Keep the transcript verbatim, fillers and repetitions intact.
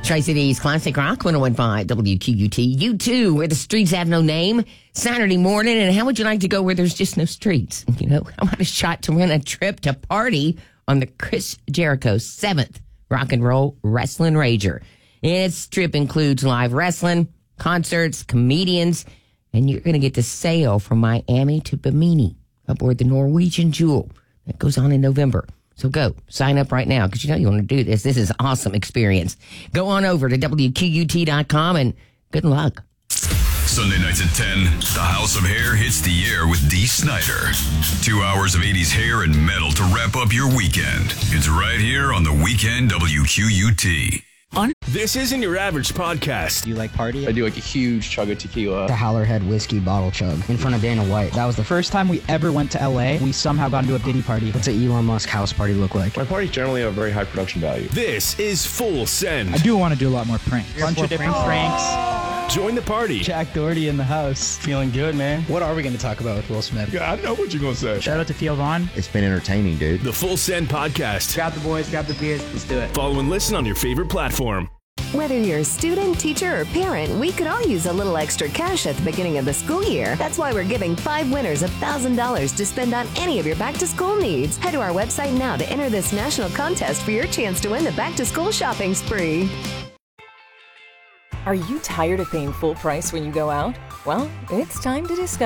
Tri-Cities Classic Rock one oh one point five W Q U T. You too, where the streets have no name. Saturday morning, and how would you like to go where there's just no streets? You know, how about a shot to win a trip to party on the Chris Jericho seventh Rock and Roll Wrestling Rager? Its trip includes live wrestling, concerts, comedians, and you're going to get to sail from Miami to Bimini aboard the Norwegian Jewel. That goes on in November. So go, sign up right now because you know you want to do this. This is an awesome experience. Go on over to W Q U T dot com and good luck. Sunday nights at ten, the House of Hair hits the air with Dee Snider. Two hours of eighties hair and metal to wrap up your weekend. It's right here on the Weekend W Q U T. On. This isn't your average podcast. Do you like party? I do like a huge chug of tequila. The Howlerhead whiskey bottle chug in front of Dana White. That was the first time we ever went to L A. We somehow got into a Diddy party. What's an Elon Musk house party look like? My parties generally have very high production value. This is Full Send. I do want to do a lot more pranks. A bunch of different pranks. Join the party. Jack Doherty in the house. Feeling good, man. What are we going to talk about with Will Smith? Yeah, I know what you're going to say. Shout out to Theo Vaughn. It's been entertaining, dude. The Full Send podcast. Grab the boys, grab the beers, let's do it. Follow and listen on your favorite platform. Whether you're a student, teacher, or parent, we could all use a little extra cash at the beginning of the school year. That's why we're giving five winners one thousand dollars to spend on any of your back-to-school needs. Head to our website now to enter this national contest for your chance to win the back-to-school shopping spree. Are you tired of paying full price when you go out? Well, it's time to discover